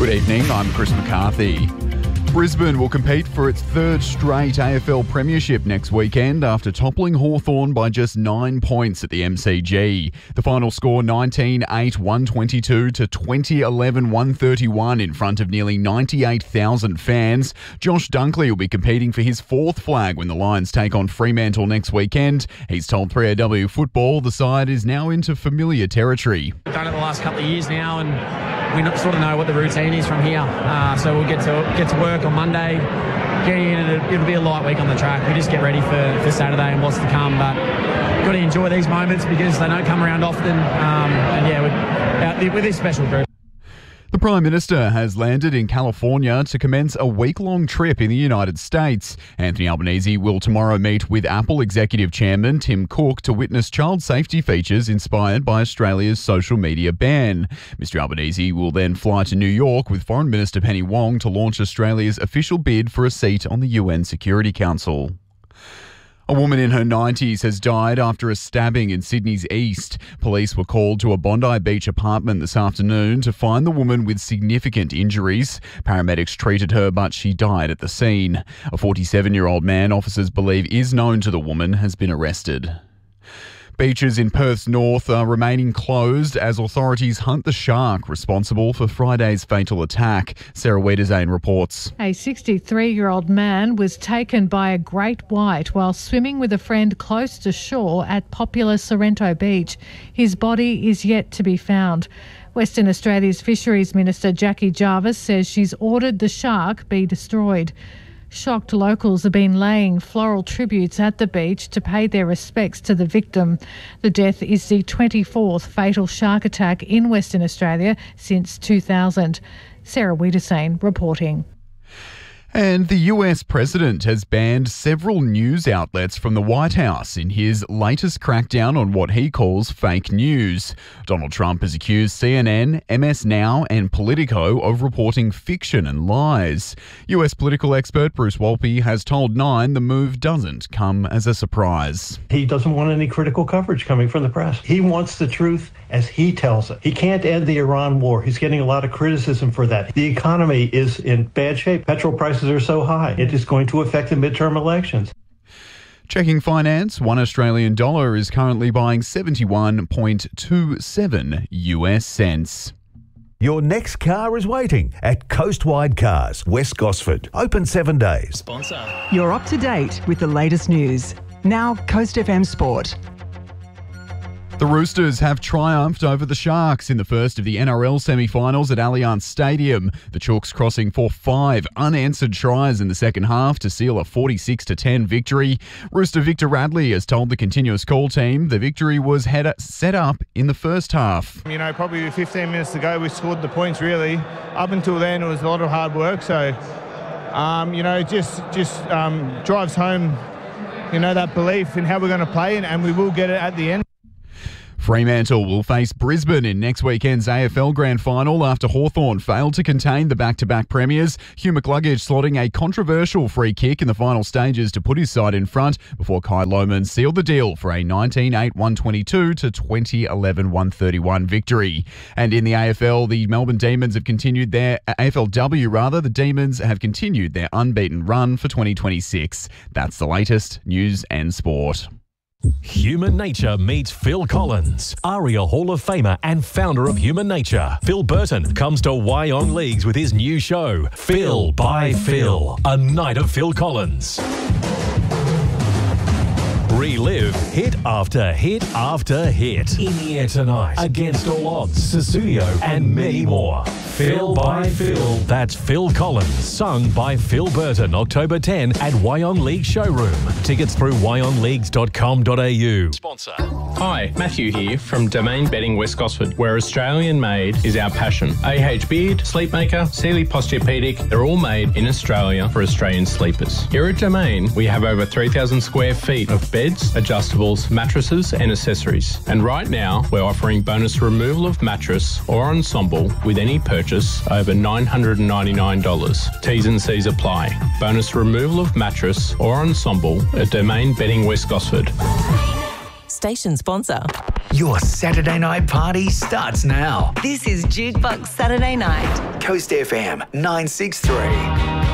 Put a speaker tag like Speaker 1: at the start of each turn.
Speaker 1: evening, I'm Chris McCarthy. Brisbane will compete for its third straight AFL Premiership next weekend after toppling Hawthorn by just 9 points at the MCG. The final score 19-8-122 to 20-11-131 in front of nearly 98,000 fans. Josh Dunkley will be competing for his fourth flag when the Lions take on Fremantle next weekend. He's told 3AW Football the side is now into familiar territory.
Speaker 2: We've done it the last couple of years now and we sort of know what the routine is from here. So we'll get to work on Monday, get in, and it'll be a light week on the track. We just get ready for Saturday and what's to come. But we've got to enjoy these moments because they don't come around often. We're this special group.
Speaker 1: The Prime Minister has landed in California to commence a week-long trip in the United States. Anthony Albanese will tomorrow meet with Apple Executive Chairman Tim Cook to witness child safety features inspired by Australia's social media ban. Mr Albanese will then fly to New York with Foreign Minister Penny Wong to launch Australia's official bid for a seat on the UN Security Council. A woman in her 90s has died after a stabbing in Sydney's east. Police were called to a Bondi Beach apartment this afternoon to find the woman with significant injuries. Paramedics treated her, but she died at the scene. A 47-year-old man officers believe is known to the woman has been arrested. Beaches in Perth's north are remaining closed as authorities hunt the shark responsible for Friday's fatal attack. Sarah Wiedersane reports.
Speaker 3: A 63-year-old man was taken by a great white while swimming with a friend close to shore at popular Sorrento Beach. His body is yet to be found. Western Australia's Fisheries Minister Jackie Jarvis says she's ordered the shark be destroyed. Shocked locals have been laying floral tributes at the beach to pay their respects to the victim. The death is the 24th fatal shark attack in Western Australia since 2000. Sarah Wiedersane reporting.
Speaker 1: And the US president has banned several news outlets from the White House in his latest crackdown on what he calls fake news. Donald Trump has accused CNN, MS Now and Politico of reporting fiction and lies. US political expert Bruce Wolpe has told Nine the move doesn't come as a surprise.
Speaker 4: He doesn't want any critical coverage coming from the press. He wants the truth as he tells it. He can't end the Iran war. He's getting a lot of criticism for that. The economy is in bad shape. Petrol prices are so high. It is going to affect the midterm elections.
Speaker 1: Checking finance, $1 Australian dollar is currently buying 71.27 US cents.
Speaker 5: Your next car is waiting at Coastwide Cars, West Gosford. Open 7 days.
Speaker 6: Sponsor.
Speaker 7: You're up to date with the latest news. Now, Coast FM Sport.
Speaker 1: The Roosters have triumphed over the Sharks in the first of the NRL semi-finals at Allianz Stadium. The Chooks crossing for 5 unanswered tries in the second half to seal a 46-10 victory. Rooster Victor Radley has told the Continuous Call team the victory was set up in the first half.
Speaker 8: You know, probably 15 minutes to go, we scored the points really. Up until then, it was a lot of hard work. So, it just drives home, that belief in how we're going to play and we will get it at the end.
Speaker 1: Fremantle will face Brisbane in next weekend's AFL Grand Final after Hawthorn failed to contain the back-to-back premiers. Hugh McCluggage slotting a controversial free kick in the final stages to put his side in front before Kai Lohmann sealed the deal for a 19-8-122 to 20-11-131 victory. And in the AFL, the Melbourne Demons have continued their the Demons have continued their unbeaten run for 2026. That's the latest news and sport.
Speaker 6: Human Nature meets Phil Collins, ARIA Hall of Famer and founder of Human Nature. Phil Burton comes to Wyong Leagues with his new show, Phil by Phil, a night of Phil Collins. Relive hit after hit after hit. In the air tonight, Against All Odds, Susudio, and many more. Phil by Phil. That's Phil Collins, sung by Phil Burton, October 10 at Wyong League Showroom. Tickets through wyongleagues.com.au. Sponsor.
Speaker 9: Hi, Matthew here from Domain Bedding West Gosford, where Australian made is our passion. AH Beard, Sleepmaker, Sealy Posturepedic, they're all made in Australia for Australian sleepers. Here at Domain, we have over 3,000 square feet of beds, adjustables, mattresses and accessories. And right now, we're offering bonus removal of mattress or ensemble with any purchase over $999. T's and C's apply. Bonus removal of mattress or ensemble at Domain Bedding West Gosford.
Speaker 10: Station sponsor. Your Saturday night party starts now.
Speaker 11: This is Jukebox Saturday Night.
Speaker 10: Coast FM 963.